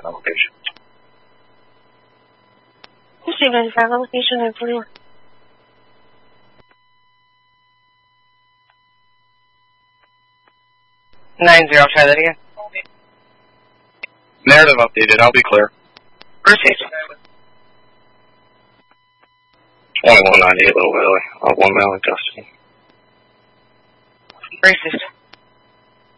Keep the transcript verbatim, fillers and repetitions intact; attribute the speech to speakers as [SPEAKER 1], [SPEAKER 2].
[SPEAKER 1] that location.
[SPEAKER 2] two ninety-five, location nine forty-one.
[SPEAKER 3] nine zero, try that again.
[SPEAKER 1] Narrative updated, I'll be clear.
[SPEAKER 3] Proceed.
[SPEAKER 1] twenty-one ninety-eight, Little Valley. Uh, one Valley, Destiny.
[SPEAKER 3] Racist.